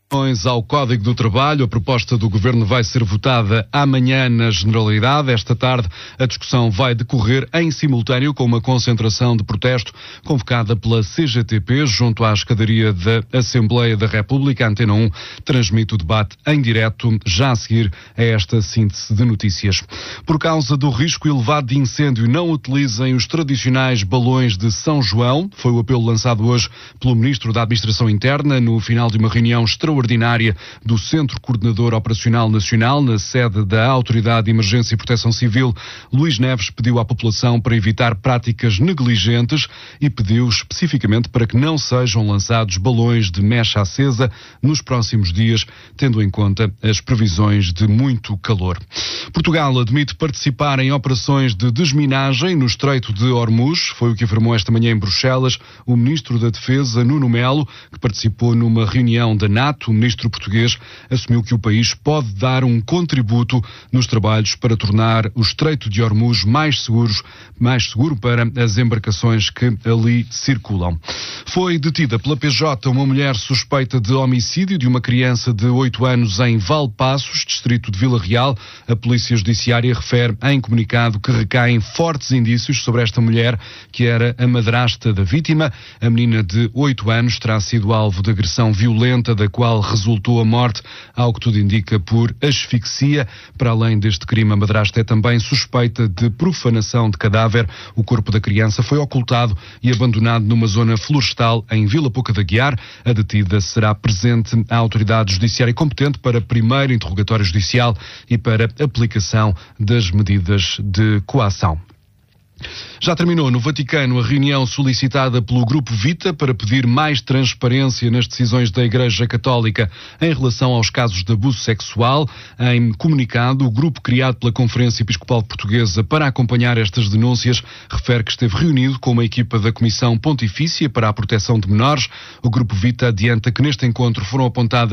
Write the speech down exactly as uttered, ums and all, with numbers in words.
Ao Código do Trabalho, a proposta do Governo vai ser votada amanhã na Generalidade. Esta tarde, a discussão vai decorrer em simultâneo com uma concentração de protesto convocada pela C G T P junto à escadaria da Assembleia da República. A Antena um transmite o debate em direto, já a seguir a esta síntese de notícias. Por causa do risco elevado de incêndio, não utilizem os tradicionais balões de São João. Foi o apelo lançado hoje pelo Ministro da Administração Interna no final de uma reunião extraordinária ordinária do Centro Coordenador Operacional Nacional, na sede da Autoridade de Emergência e Proteção Civil. Luís Neves pediu à população para evitar práticas negligentes e pediu especificamente para que não sejam lançados balões de mecha acesa nos próximos dias, tendo em conta as previsões de muito calor. Portugal admite participar em operações de desminagem no Estreito de Hormuz. Foi o que afirmou esta manhã em Bruxelas o Ministro da Defesa, Nuno Melo, que participou numa reunião da NATO. O ministro português assumiu que o país pode dar um contributo nos trabalhos para tornar o Estreito de Hormuz mais seguros, mais seguro para as embarcações que ali circulam. Foi detida pela P J uma mulher suspeita de homicídio de uma criança de oito anos em Valpassos, distrito de Vila Real. A Polícia Judiciária refere em comunicado que recaem fortes indícios sobre esta mulher, que era a madrasta da vítima. A menina de oito anos terá sido alvo de agressão violenta, da qual resultou a morte, ao que tudo indica, por asfixia. Para além deste crime, a madrasta é também suspeita de profanação de cadáver. O corpo da criança foi ocultado e abandonado numa zona florestal em Vila Pouca de Aguiar. A detida será presente à autoridade judiciária competente para primeiro interrogatório judicial e para aplicação das medidas de coação. Já terminou no Vaticano a reunião solicitada pelo Grupo Vita para pedir mais transparência nas decisões da Igreja Católica em relação aos casos de abuso sexual. Em comunicado, o grupo criado pela Conferência Episcopal Portuguesa para acompanhar estas denúncias refere que esteve reunido com uma equipa da Comissão Pontifícia para a Proteção de Menores. O Grupo Vita adianta que neste encontro foram apontadas